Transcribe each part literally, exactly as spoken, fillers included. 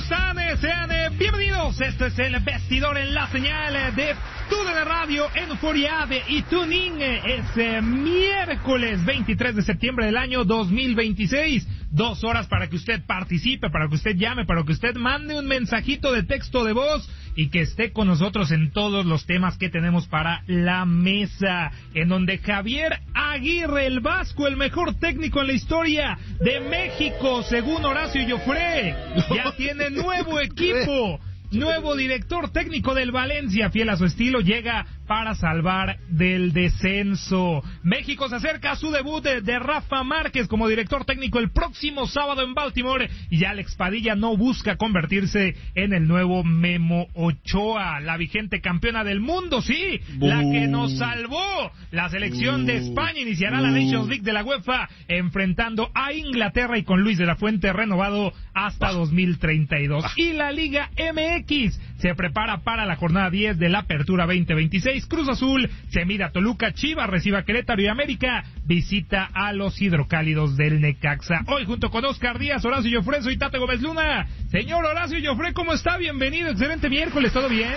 están? Eh, sean eh, bienvenidos. Este es el Vestidor en la señal eh, de TUDN Radio, en Euforia y TuneIn. Es eh, miércoles veintitrés de septiembre del año dos mil veintiséis. Dos horas para que usted participe, para que usted llame, para que usted mande un mensajito de texto de voz y que esté con nosotros en todos los temas que tenemos para la mesa, en donde Javier Aguirre, el Vasco, el mejor técnico en la historia de México, según Horacio Joffre, ya tiene nuevo equipo. Nuevo director técnico del Valencia, fiel a su estilo, llega para salvar del descenso. México se acerca a su debut de, de Rafa Márquez como director técnico el próximo sábado en Baltimore, y Alex Padilla no busca convertirse en el nuevo Memo Ochoa. La vigente campeona del mundo, sí, Buh. la que nos salvó. La selección Buh. de España iniciará Buh. la Nations League de la UEFA enfrentando a Inglaterra y con Luis de la Fuente renovado hasta dos mil treinta y dos. Y la Liga M X se prepara para la jornada diez de la Apertura veinte veintiséis. Cruz Azul se mira a Toluca, Chivas recibe a Querétaro y América visita a los hidrocálidos del Necaxa. Hoy junto con Oscar Díaz, Horacio Joffre, soy Tate Gómez Luna. Señor Horacio Joffre, ¿cómo está? Bienvenido, excelente miércoles, ¿todo bien?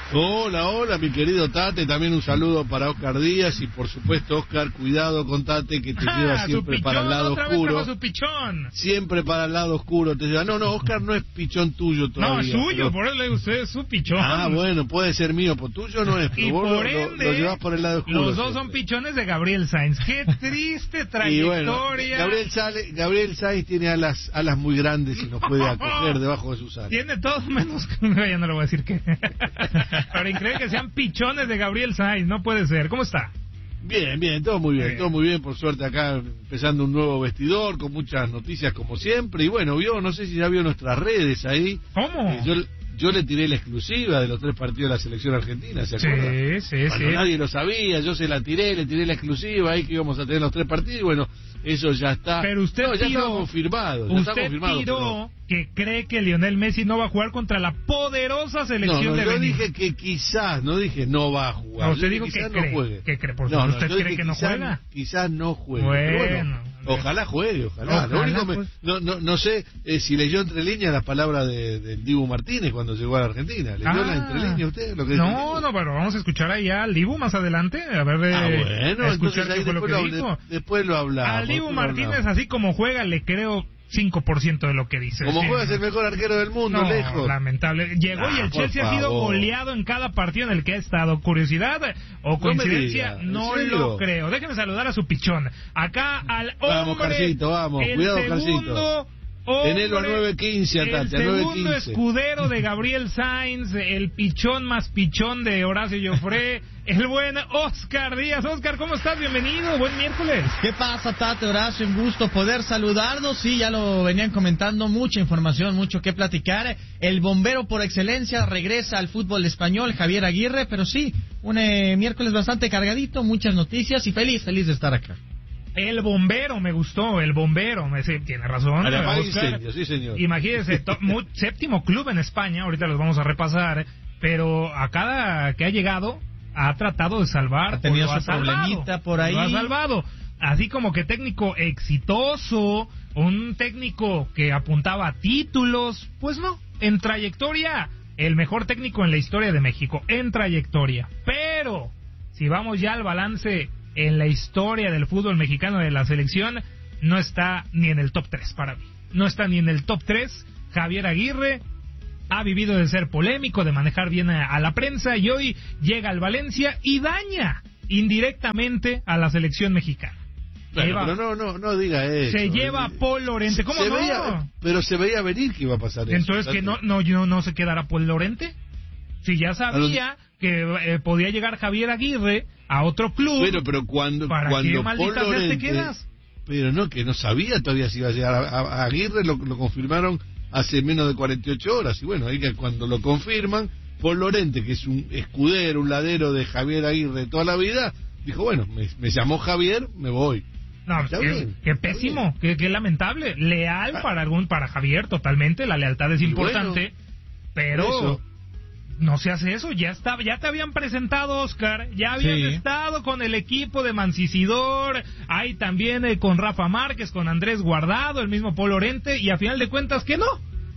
Hola, hola, mi querido Tate, también un saludo para Oscar Díaz y por supuesto, Oscar, cuidado con Tate que te ah, lleva siempre pichón, para el lado otra oscuro. Vez su pichón. Siempre para el lado oscuro te lleva. No, no, Oscar no es pichón tuyo todavía. No, es suyo, pero... por eso le digo usted, es su pichón. Ah, bueno, puede ser mío, por tuyo no es, pero y vos por lo, ende, lo, lo llevas por el lado oscuro. Los dos son pichones de Gabriel Sainz. Qué triste trayectoria. Y bueno, Gabriel, Sale, Gabriel Sainz tiene alas, alas muy grandes y nos puede acoger debajo de sus alas. Tiene todo menos... ya no le voy a decir qué. Pero increíble que sean pichones de Gabriel Sainz, no puede ser. ¿Cómo está? Bien, bien, todo muy bien, bien, todo muy bien, por suerte acá empezando un nuevo vestidor con muchas noticias como siempre. Y bueno, vio, no sé si ya vio nuestras redes ahí. ¿Cómo? Eh, yo, yo le tiré la exclusiva de los tres partidos de la selección argentina, ¿se acuerdan? Sí, sí, bueno, sí. Nadie lo sabía, yo se la tiré, le tiré la exclusiva ahí que íbamos a tener los tres partidos y bueno, eso ya está. Pero usted no, ya tiró, está confirmado. Ya usted está confirmado, tiró pero... que cree que Lionel Messi no va a jugar contra la poderosa selección no, no, de yo Benín. dije que quizás, no dije no va a jugar. No, usted dijo que que no cree, juegue. que cree, por no, no, ¿usted cree que no quizás, juega? Quizás no juegue. Bueno, bueno ojalá juegue, ojalá. ojalá Lo único pues... me, no, no, no sé eh, si leyó entre líneas las palabras de, del Dibu Martínez cuando llegó a la Argentina. ¿Leyó ah, la entre líneas usted? Lo que no, no, pero vamos a escuchar ahí al Dibu más adelante. A ver, de, ah, bueno, a escuchar qué fue lo que lo, dijo. De, después lo hablamos. Al Dibu Martínez, así como juega, le creo cinco por ciento de lo que dice. Como sí, juega es el mejor arquero del mundo, no, lejos. Lamentable. Llegó ah, y el Chelsea ha sido goleado en cada partido en el que ha estado. ¿Curiosidad o coincidencia? No, no lo creo. Déjeme saludar a su pichón. Acá al hombre. Vamos, Carcito, vamos. El Cuidado, segundo Carcito. Tenelo a nueve quince, Atati, a nueve quince. El segundo escudero de Gabriel Sainz, el pichón más pichón de Horacio Joffre, el buen Oscar Díaz. Oscar, ¿cómo estás? Bienvenido, buen miércoles. ¿Qué pasa, Tate, Horacio? Un gusto poder saludarnos. Sí, ya lo venían comentando, mucha información, mucho que platicar. El bombero por excelencia regresa al fútbol español, Javier Aguirre, pero sí, un eh, miércoles bastante cargadito, muchas noticias y feliz, feliz de estar acá. El bombero, me gustó, el bombero, me sí, tiene razón. Incendio, sí, señor. Imagínese, to, mu, séptimo club en España, ahorita los vamos a repasar, pero a cada que ha llegado ha tratado de salvar. Ha tenido su problemita por ahí. Lo ha salvado. Así como que técnico exitoso, un técnico que apuntaba a títulos, pues no, en trayectoria, el mejor técnico en la historia de México, en trayectoria. Pero, si vamos ya al balance en la historia del fútbol mexicano de la selección, no está ni en el top tres para mí. No está ni en el top tres. Javier Aguirre ha vivido de ser polémico, de manejar bien a, a la prensa, y hoy llega al Valencia y daña indirectamente a la selección mexicana. Bueno, lleva, pero no, no, no diga eso. Se lleva a Paul Lorente. ¿Cómo se no? Veía, pero se veía venir que iba a pasar eso. Entonces, ¿que no, no, no, no se quedará Paul Lorente? Si ya sabía que eh, podía llegar Javier Aguirre a otro club. Bueno, pero cuando, ¿para cuando qué maldita Paul Lorente, te quedas? Pero no, que no sabía todavía si iba a llegar a, a, a Aguirre, lo, lo confirmaron hace menos de cuarenta y ocho horas. Y bueno, ahí que cuando lo confirman, Paul Lorente, que es un escudero, un ladero de Javier Aguirre de toda la vida, dijo, bueno, me, me llamó Javier, me voy. No, qué, qué pésimo, qué, qué lamentable. Leal ah. para algún para Javier, totalmente, la lealtad es importante, bueno, pero eso. No se hace eso, ya estaba, ya te habían presentado, Oscar, ya habías sí. estado con el equipo de Mancisidor, ahí también eh, con Rafa Márquez, con Andrés Guardado, el mismo Paul Lorente, y a final de cuentas que no,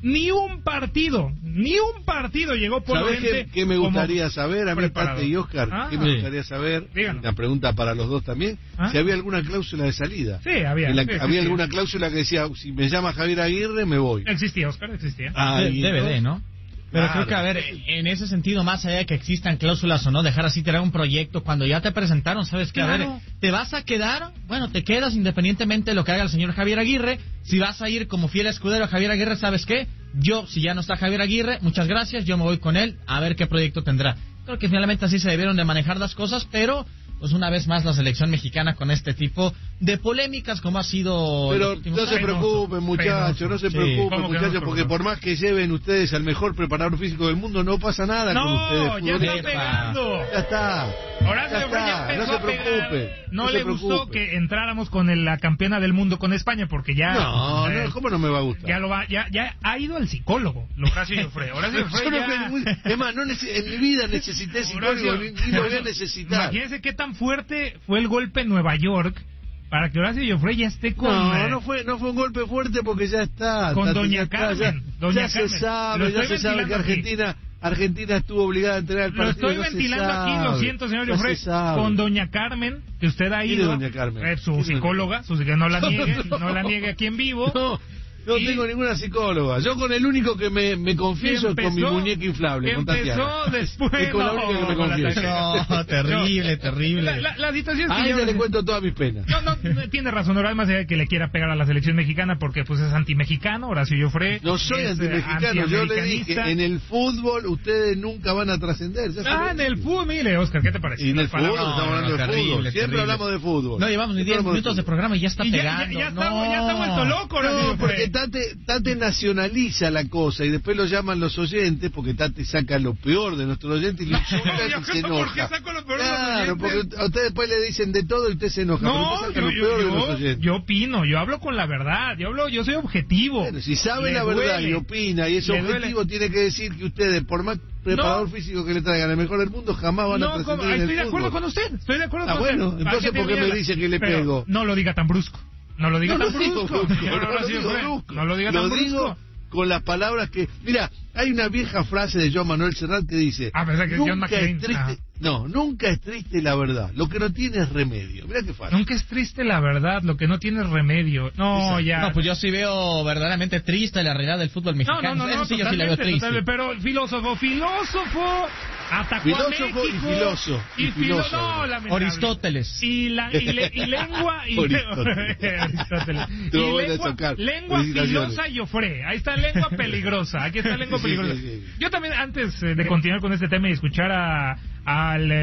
ni un partido, ni un partido llegó por ¿Sabés qué, qué me gustaría saber? A mí, Tate y Oscar, ah, ¿qué me gustaría saber? Díganos. Una pregunta para los dos también. ¿Ah? Si había alguna cláusula de salida. Sí, había. La, sí, había sí, alguna sí. cláusula que decía, si me llama Javier Aguirre, me voy. Existía, Oscar, existía. Ah, De- y D V D, entonces- ¿no? Pero Claro. creo que, a ver, en ese sentido, más allá de que existan cláusulas o no, dejar así tener un proyecto, cuando ya te presentaron, ¿sabes qué? A ver, Claro. ¿te vas a quedar? Bueno, te quedas independientemente de lo que haga el señor Javier Aguirre. Si vas a ir como fiel escudero a Javier Aguirre, ¿sabes qué? Yo, si ya no está Javier Aguirre, muchas gracias, yo me voy con él a ver qué proyecto tendrá. Creo que finalmente así se debieron de manejar las cosas, pero pues una vez más la selección mexicana con este tipo de polémicas como ha sido... Pero los últimos no se años. preocupen, muchachos, penoso. no se Sí. preocupen, ¿Cómo que no muchachos, nos porque por más que lleven ustedes al mejor preparador físico del mundo, no pasa nada con No, ustedes. ya está futbolistas. pegando. Ya está. Horacio Ya Efraín ya está, empezó no se a pegar. preocupe. No, no le se gustó preocupe. que entráramos con el- la campeona del mundo con España porque ya No, eh, no, ¿cómo no me va a gustar? ya lo va, ya, ya ha ido al psicólogo, Horacio Joffre. Horacio Joffre Yo no ya- fui- es más, no nece- en mi vida necesité psicólogo, Horacio, ni, ni lo voy a necesitar. Imagínense qué tan fuerte fue el golpe en Nueva York para que Horacio Joffre ya esté con No, eh, no fue, no fue un golpe fuerte porque ya está. Con Tati, Doña ya está, Carmen, ya, Doña ya se Carmen. Lo sabe, ya estoy se sabe que ventilando aquí. Argentina, Argentina estuvo obligada a entregar el Lo partido. estoy ya se ventilando aquí, lo sabe, siento, señor ya Joffre, se sabe. con Doña Carmen, que usted ha ¿Quién ido, es Doña Carmen? eh, su ¿Quién es psicóloga, su, que no la niegue, no la niegue aquí en vivo. No, no Y- tengo ninguna psicóloga. Yo con el único que me, me confieso es con mi empezó- muñeca inflable, que con Tatiana. empezó después, Es con la no, única que me con la confieso. Tatiana. No, terrible, No. terrible. La, la- la situación es que A yo- ella le cuento todas mis penas. No, no, no, tiene razón, Horacio, más allá de que le quiera pegar a la selección mexicana porque pues es antimexicano, Horacio Joffre. No soy es, eh, antimexicano, yo le dije, antiamericanista. en el fútbol ustedes nunca van a trascender. ya Ah, saben. en el fútbol, mire, Oscar, ¿qué te parece? Y en el Las fútbol, palabras- estamos hablando no, de terrible, fútbol. Siempre terrible. hablamos de fútbol. No llevamos ni Siempre diez hablamos minutos de fútbol. programa y ya está Y ya, ya, pegando. ya, está, no. ya está vuelto loco, Horacio No, Joffre. porque Tate, Tate nacionaliza la cosa y después lo llaman los oyentes porque Tate saca lo peor de nuestros oyentes y lo insulta yo y se ¿por qué enoja. saco lo peor de los Claro, porque oyentes? a usted después le dicen de todo y usted se enoja. pero No, usted saca yo, lo yo, peor de yo, los oyentes. yo opino, yo hablo con la verdad, yo hablo, yo soy objetivo. Bueno, si sabe Le la verdad duele. y opina y es Le objetivo, tiene que decir que ustedes, por más preparador No. físico que le traigan el mejor del mundo, jamás van a No, trascender como- en el estoy de acuerdo fútbol. con usted, estoy de acuerdo Ah, con bueno, usted. entonces, ¿Para qué ¿por qué me mierda? dice que le Pero pego? No lo diga tan brusco. No lo diga No tan lo digo brusco. brusco, señor no lo Horacio digo Joffre. brusco. No lo diga Lo tan digo brusco. con las palabras que... Mira, hay una vieja frase de Joan Manuel Serrat que dice... Ah, pensé que John nunca McClane. es triste... Ah. No, nunca es triste la verdad. Lo que no tiene es remedio. Mira qué fácil. Nunca es triste la verdad, lo que no tiene remedio. No, Exacto. ya. No, pues yo sí veo verdaderamente triste la realidad del fútbol No, mexicano. no, no, Eso no, sí, yo sí la veo totalmente, triste. totalmente, pero filósofo, filósofo atacó Filósofo a y México. filósofo, y Y filo- filósofo. no, lamentable. Aristóteles. Y, la, y, le- y lengua y Aristóteles. Aristóteles. Estuvo Y buena lengua, esa, Oscar. lengua Felicitaciones. filosa y ofré. Ahí está lengua peligrosa. Aquí está lengua Sí, peligrosa. sí, sí. Yo también, antes eh, de continuar con este tema y escuchar a al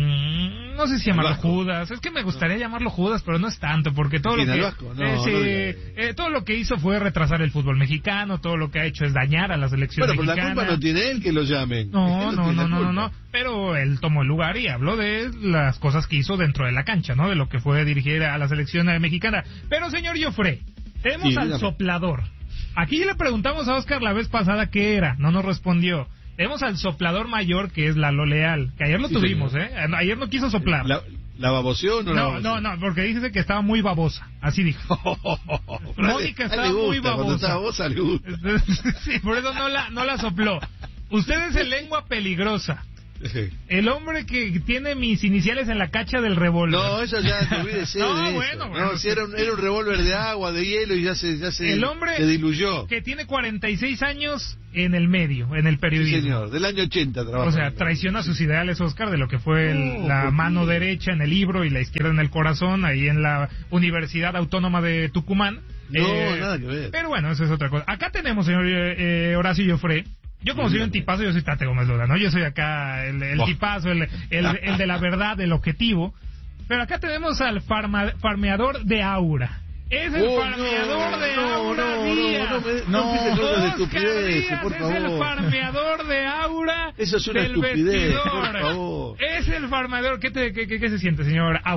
em, no sé si llamarlo Vasco. Judas, es que me gustaría llamarlo Judas, pero no es tanto, porque todo lo ¿Quién, que al Vasco? No, eh, sí, no diga. eh, todo lo que hizo fue retrasar el fútbol mexicano, todo lo que ha hecho es dañar a la selección Bueno, pero la mexicana. culpa no tiene él que lo llamen. No, Él no, tiene no, la no, no, culpa. no, pero él tomó el lugar y habló de las cosas que hizo dentro de la cancha, ¿no? De lo que fue dirigir a la selección eh, mexicana. Pero, señor Joffre, tenemos Sí, al dígame. soplador. Aquí le preguntamos a Oscar la vez pasada qué era, no nos respondió. Tenemos al soplador mayor, que es Lalo Leal, que ayer lo Sí, tuvimos, señor. ¿eh? Ayer no quiso soplar. ¿La, la baboseó o no la No, baboseó? no, no, porque dice que estaba muy babosa, así dijo. Mónica A él estaba le gusta, muy Cuando babosa. está babosa le gusta. Sí, por eso no la, no la sopló. Usted es el lengua peligrosa. El hombre que tiene mis iniciales en la cacha del revólver. No, eso ya, olvídese No, de eso. bueno, bueno. No, si era un, era un revólver de agua, de hielo y ya se, ya se, El hombre se diluyó. que tiene cuarenta y seis años en el medio, en el Sí, periodismo. señor, del año ochenta trabaja. O sea, traiciona sus ideales, Oscar, de lo que fue el- No, la ¿por qué? mano derecha en el libro y la izquierda en el corazón, ahí en la Universidad Autónoma de Tucumán. No, Eh, nada que ver. Pero bueno, eso es otra cosa. Acá tenemos, señor eh, eh, Horacio Joffre. Yo como soy un tipazo, yo soy Tate Gómez Luna, ¿no? Yo soy acá el, el Oh. tipazo, el, el, el de la verdad, el objetivo. Pero acá tenemos al farma- farmeador de aura. Es el Oh, farmeador no, de no, aura no, no, Díaz. no me- No, no empiece con esas Oscar estupideces, Díaz por es el favor. farmeador de aura. Eso es una del estupidez, vestidor. por favor. Es el farmeador. ¿Qué, te, qué, qué, qué se siente, señor Aura?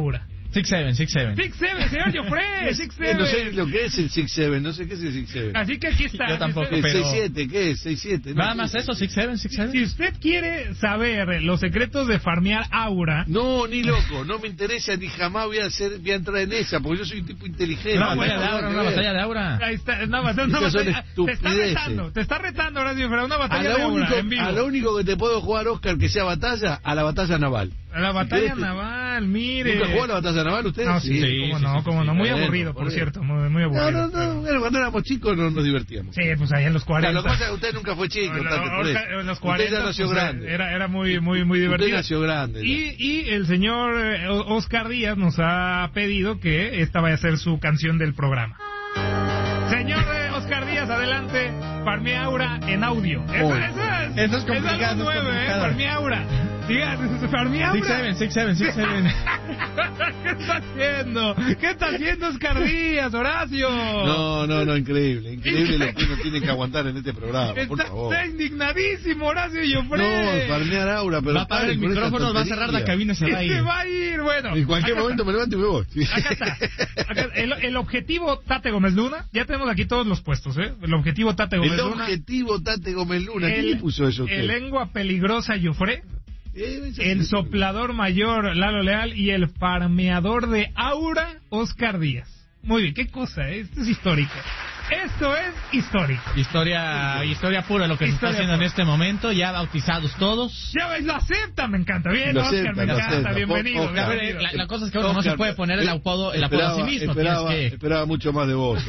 six seven, six seven. six seven, señor Joffre, six seven. No sé lo que es el six seven, no sé qué es el six seven. Así que aquí está. Yo tampoco, Si usted, pero... seis siete, ¿qué es? seis siete. Nada más eso, six seven, six seven. si usted quiere saber los secretos de farmear aura... No, ni loco, no me interesa ni jamás voy a hacer, voy a entrar en esa, porque yo soy un tipo inteligente. Una No, batalla bueno, de aura, una batalla de aura. Ahí está, una, batalla, una Esas son batalla. Te está estupideces. retando, te está retando, Horacio Ferrer, una A, batalla la de aura único, en vivo. a lo único que te puedo jugar, Oscar, que sea batalla, a la batalla naval. A la batalla ¿Querés? naval, mire. ¿Nunca jugó a la batalla naval usted? No, sí, Sí, cómo sí, no, sí, cómo sí, no, sí. muy Bueno, aburrido, por por eso. cierto, muy, muy No, aburrido. no, no, pero- bueno, cuando éramos chicos no nos divertíamos. Sí, pues ahí en los O sea, cuarenta. lo que pasa es que usted nunca fue chico, Bueno, tanto por Oscar, eso. en los cuarenta, Usted ya nació pues, grande. Era, era muy, muy, muy Usted divertido. nació grande. ya. Y, y el señor eh, Oscar Díaz nos ha pedido que esta vaya a ser su canción del programa. Señor eh, Oscar Díaz, adelante, Farmea Aura en audio. Esa, Uy. esa es, Eso es complicado, algo eso es nuevo, eh, complicado. Farmea Aura. Diga, Farmea Aura. six seven, six seven, six seven. ¿Qué está haciendo? ¿Qué está haciendo Oscar Díaz, Horacio? No, no, no, increíble. Increíble lo que uno tiene que aguantar en este programa, por Está, favor. está indignadísimo, Horacio Joffre. No, farmear aura, pero Va a apagar el paren con esta micrófono, va a cerrar la tontería. cabina y se va a Y ir. se va a ir, bueno. En cualquier acá momento está. me levanto y me voy. Acá está. Acá- el, el objetivo Tate Gómez Luna, ya tenemos aquí todos los puestos, ¿eh? El objetivo Tate Gómez El Luna. objetivo Tate Gómez Luna, ¿quién le El, puso eso a usted? el lengua peligrosa Joffre, Eh, esa el sí. soplador mayor Lalo Leal y el farmeador de aura Oscar Díaz. Muy bien, qué cosa, ¿eh? Esto es histórico. Esto es histórico. Historia, historia pura lo que se Historia está haciendo pura. en este momento, ya bautizados todos. Ya ves, lo acepta, me encanta. Bien, Lo Oscar, acepta, me lo encanta. acepta. Bienvenido. Oscar, A ver, bienvenido. la, la cosa es que uno no Oscar, se puede poner el apodo, el apodo esperaba, a sí mismo. Esperaba, Tienes que... esperaba mucho más de vos.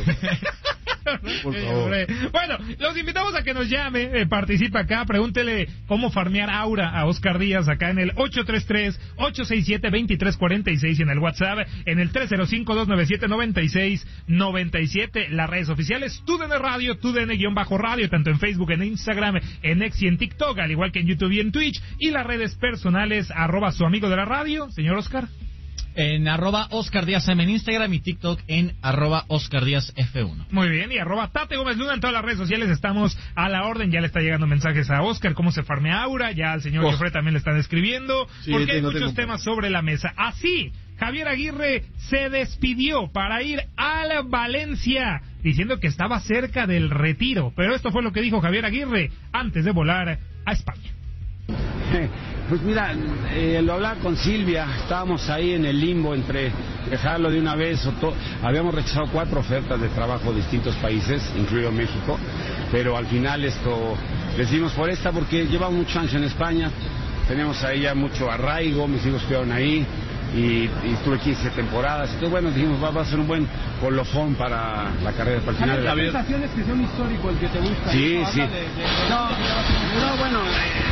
Por favor. Bueno, los invitamos a que nos llame, eh, participe acá, pregúntele cómo farmear aura a Oscar Díaz acá en el ocho tres tres, ocho seis siete, dos tres cuatro seis y en el WhatsApp en el tres cero cinco, dos nueve siete, nueve seis nueve siete. Las redes oficiales, TUDN Radio, TUDN-radio, tanto en Facebook, en Instagram, en X y en TikTok, al igual que en YouTube y en Twitch, y las redes personales, arroba su amigo de la radio, señor Oscar. En arroba Oscar Díaz M en Instagram y TikTok en arroba Oscar Díaz F uno. Muy bien, y arroba Tate Gómez Luna en todas las redes sociales estamos a la orden, ya le está llegando mensajes a Oscar, cómo se farmea aura, ya al señor Oh. Joffre también le están escribiendo, Sí, porque hay tengo, muchos tengo. temas sobre la mesa. Así, Javier Aguirre se despidió para ir al Valencia, diciendo que estaba cerca del retiro, pero esto fue lo que dijo Javier Aguirre antes de volar a España. Pues mira, eh, lo hablaba con Silvia, estábamos ahí en el limbo entre dejarlo de una vez o todo. Habíamos rechazado cuatro ofertas de trabajo de distintos países, incluido México, pero al final esto decidimos por esta porque llevamos mucho años en España, teníamos ahí ya mucho arraigo, mis hijos quedaron ahí y, y estuve quince temporadas, entonces bueno, dijimos va, va a ser un buen colofón para la carrera, para el final de la vida. sensaciones que sea un histórico el que te gusta? Sí, ¿no? sí. Habla de- de- No, no, bueno,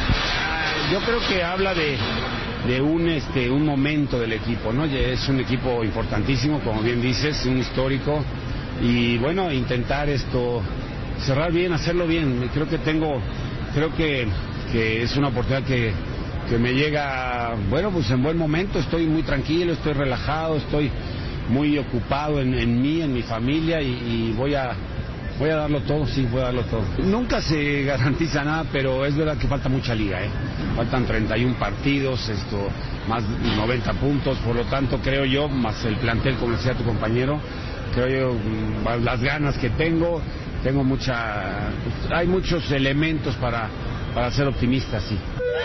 eh, yo creo que habla de, de un este un momento del equipo, ¿no? Ya es un equipo importantísimo, como bien dices, un histórico y bueno, intentar esto cerrar bien, hacerlo bien. Creo que tengo, creo que, que es una oportunidad que que me llega, bueno, pues en buen momento. Estoy muy tranquilo, estoy relajado, estoy muy ocupado en, en mí, en mi familia y, y voy a Voy a darlo todo, sí, voy a darlo todo. Nunca se garantiza nada, pero es verdad que falta mucha liga, ¿eh? Faltan treinta y uno partidos, esto, más de noventa puntos, por lo tanto creo yo, más el plantel, como decía tu compañero, creo yo, mm, las ganas que tengo, tengo mucha, hay muchos elementos para, para ser optimista, sí.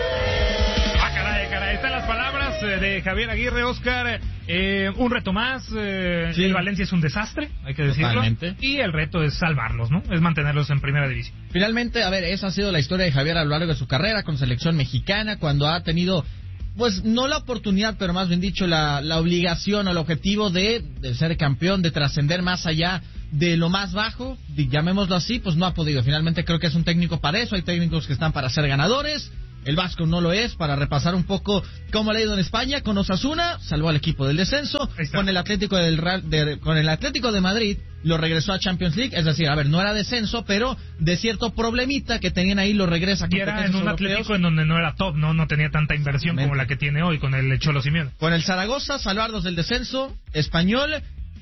Ah, caray, caray, están las palabras eh, de Javier Aguirre, Oscar. Eh, un reto más. Eh, Sí. El Valencia es un desastre, hay que decirlo. Totalmente. Y el reto es salvarlos, ¿no? Es mantenerlos en primera división. Finalmente, a ver, esa ha sido la historia de Javier a lo largo de su carrera con selección mexicana, cuando ha tenido, pues, no la oportunidad, pero más bien dicho, la, la obligación o el objetivo de, de ser campeón, de trascender más allá de lo más bajo, di- llamémoslo así, pues no ha podido. Finalmente creo que es un técnico para eso, hay técnicos que están para ser ganadores. El Vasco no lo es. Para repasar un poco cómo le ha ido en España, con Osasuna salvó al equipo del descenso, Ahí está. con el Atlético del Real- de, con el Atlético de Madrid lo regresó a Champions League, es decir, a ver, no era descenso, pero de cierto problemita que tenían ahí lo regresa a Y era en competencias un europeos. Atlético en donde no era top, ¿no? No tenía tanta inversión como la que tiene hoy con el Cholo Simeone. Con el Zaragoza salvarlos del descenso, Español,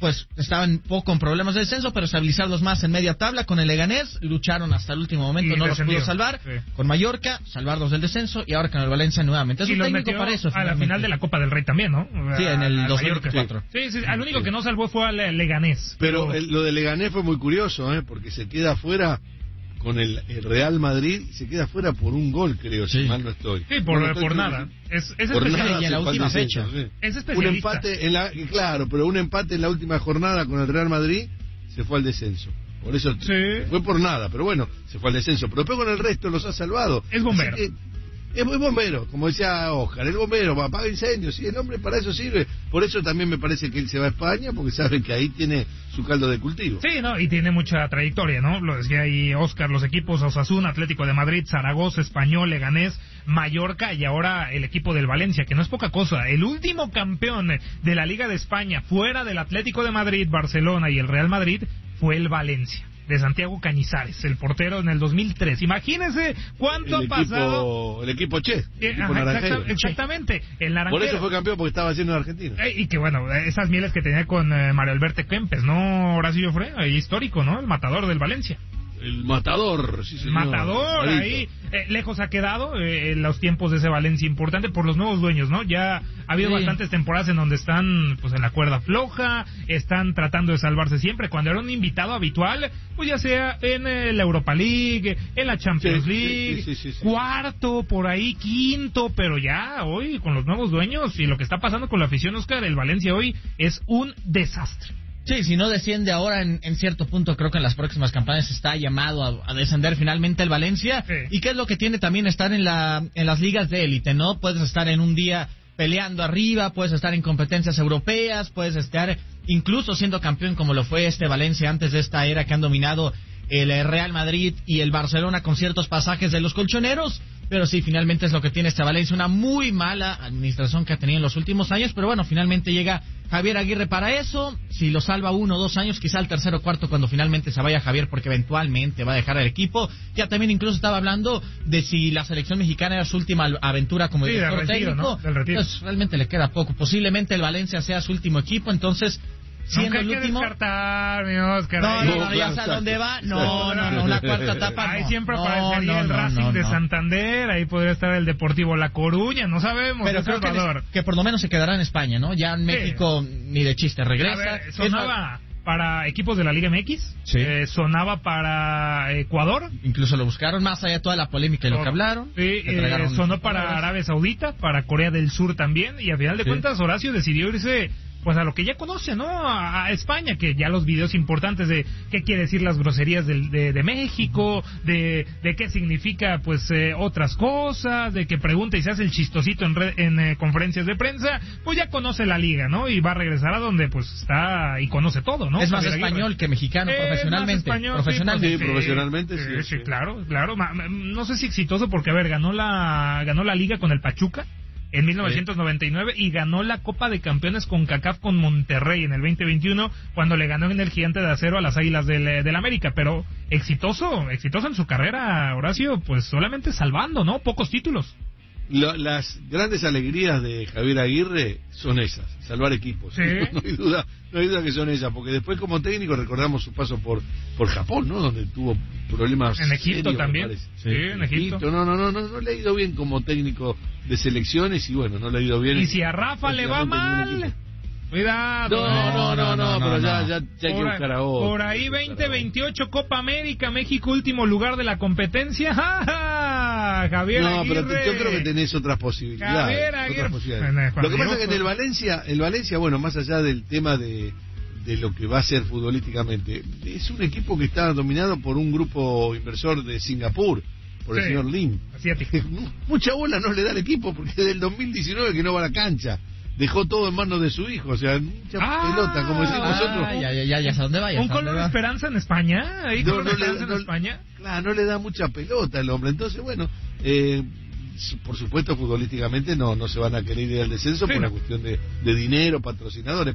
pues estaban un poco con problemas de descenso, pero estabilizarlos más en media tabla. Con el Leganés lucharon hasta el último momento, Y no los descendió. pudo salvar. Sí. Con Mallorca, salvarlos del descenso, y ahora con el Valencia nuevamente. Es Y un los técnico metió para eso. a la finalmente. final de la Copa del Rey también, ¿no? Sí, en el Al dos mil Mallorca. veinticuatro. Sí, sí, al único Sí. que no salvó fue al eh, Leganés. Pero el- lo de Leganés fue muy curioso, ¿eh? Porque se queda afuera con el, el Real Madrid y se queda afuera por un gol, creo, si Sí. mal no estoy. Sí, por, No, no estoy por seguro nada. si- Es, es por especialista. nada y en la se fue al última descenso, fecha. sí. Es Un especialista. empate en la, claro, pero un empate en la última jornada con el Real Madrid se fue al descenso. Por eso Sí. fue por nada, pero bueno, se fue al descenso. Pero después con el resto los ha salvado. Es bombero. Así que es muy bombero, como decía Oscar, el bombero, apaga incendios, sí, el hombre para eso sirve. Por eso también me parece que él se va a España, porque sabe que ahí tiene su caldo de cultivo. Sí, no, y tiene mucha trayectoria, ¿no? Lo decía ahí Oscar, los equipos Osasuna, Atlético de Madrid, Zaragoza, Español, Leganés, Mallorca y ahora el equipo del Valencia, que no es poca cosa. El último campeón de la Liga de España, fuera del Atlético de Madrid, Barcelona y el Real Madrid, fue el Valencia, de Santiago Cañizares, el portero en el dos mil tres. Imagínense cuánto el ha pasado. equipo, el equipo Che, el Eh, equipo ajá, naranjero. exacta- exactamente, el Por naranjero. eso fue campeón, porque estaba haciendo en Argentina. Eh, y que bueno, esas mieles que tenía con eh, Mario Alberto Kempes, ¿no? Horacio Fre, ahí histórico, ¿no? El matador del Valencia. El matador, sí, El señor. matador, Clarito. ahí eh, lejos ha quedado eh, en los tiempos de ese Valencia, importante por los nuevos dueños, ¿no? Ya ha habido Sí. bastantes temporadas en donde están pues en la cuerda floja, están tratando de salvarse siempre, cuando era un invitado habitual, pues ya sea en eh, la Europa League, en la Champions Sí, sí, League, sí, sí, sí. cuarto, por ahí, quinto, pero ya hoy con los nuevos dueños y lo que está pasando con la afición, Oscar, el Valencia hoy es un desastre. Sí, si no desciende ahora en, en cierto punto, creo que en las próximas campañas está llamado a, a descender finalmente el Valencia. Sí. Y qué es lo que tiene también estar en la en las ligas de élite, ¿no? Puedes estar en un día peleando arriba, puedes estar en competencias europeas, puedes estar incluso siendo campeón como lo fue este Valencia antes de esta era que han dominado el eh, Real Madrid y el Barcelona con ciertos pasajes de los colchoneros. Pero sí, finalmente es lo que tiene este Valencia, una muy mala administración que ha tenido en los últimos años, pero bueno, finalmente llega Javier Aguirre para eso. Si lo salva uno o dos años, quizá el tercero o cuarto cuando finalmente se vaya Javier, porque eventualmente va a dejar el equipo. Ya también incluso estaba hablando de si la selección mexicana era su última aventura como Sí, director del retiro, técnico. ¿no? Del retiro. Pues realmente le queda poco. Posiblemente el Valencia sea su último equipo, entonces siendo Nunca hay el que último. descartar, mi Oscar. No, ahí. no, no, No, ya claro, sé a dónde va. exacto. No, no, no, una cuarta etapa. Ahí no. siempre No, aparecería no, el no, Racing no, de no. Santander, ahí podría estar el Deportivo La Coruña, no sabemos, Pero El creo que, Salvador. que por lo menos se quedará en España, ¿no? Ya en México ni de chiste A regresa. ver, Es sonaba para equipos de la Liga M X, Sí. eh, sonaba para Ecuador, más- incluso lo buscaron más allá de toda la polémica y lo que hablaron. Sí, le eh, entregaron sonó para jugadores. Arabia Saudita, para Corea del Sur también, y a final de Sí. cuentas Horacio decidió irse pues a lo que ya conoce, ¿no? A, a España, que ya los videos importantes de qué quiere decir las groserías del- de, de México, de, de qué significa pues eh, otras cosas, de que pregunta y se hace el chistosito en, re- en eh, conferencias de prensa, pues ya conoce la liga, ¿no? Y va a regresar a donde pues está y conoce todo, ¿no? Es más Javier Aguirre. español que mexicano Es más profesionalmente. español, profesionalmente. Sí, pues, profesionalmente, sí, sí, sí. claro, claro. Ma- ma- No sé si exitoso porque, a ver, ganó la ganó la liga con el Pachuca en mil novecientos noventa y nueve y ganó la Copa de Campeones con CACAF con Monterrey en el veinte veintiuno cuando le ganó en el Gigante de Acero a las Águilas del, del América. Pero exitoso, exitoso en su carrera, Horacio, pues solamente salvando, ¿no? Pocos títulos. Lo- las grandes alegrías de Javier Aguirre son esas, salvar equipos. Sí. No, hay duda, no hay duda que son esas, porque después como técnico recordamos su paso por por Japón, ¿no? Donde tuvo problemas En Egipto serios, me también. parece. Sí, en Egipto. No, no, no, no, no le ha ido bien como técnico de selecciones y bueno, no le ha ido bien. Y si a Rafa le va prácticamente ningún mal, equipo. cuidado. No, no, no, no, no, pero no, ya, no. ya, ya hay que Por, buscar a otro. por ahí hay que buscar veinte a otro. veintiocho Copa América, México último lugar de la competencia. ¡Ja, ja! Javier No, Aguirre. pero te- yo creo que tenés otras posibilidades. Javier otras Aguirre. posibilidades. Bueno, Lo que cuando pasa es que en yo- el Valencia, el Valencia, bueno, más allá del tema de, de lo que va a ser futbolísticamente, es un equipo que está dominado por un grupo inversor de Singapur, por el Sí. señor Lim. Asiático. Mucha bola no le da al equipo porque desde el dos mil diecinueve que no va a la cancha. Dejó todo en manos de su hijo, o sea, mucha Ah, pelota, como decimos Ah, nosotros. ya, ya, ya, ya sé a dónde va. ya Un sé a dónde color de va. esperanza en España. Ahí No, color de no le- esperanza no- en España. Claro, no le da mucha pelota al hombre. Entonces, bueno, eh, por supuesto, futbolísticamente no, no se van a querer ir al descenso Sí, por no. una cuestión de, de dinero, patrocinadores.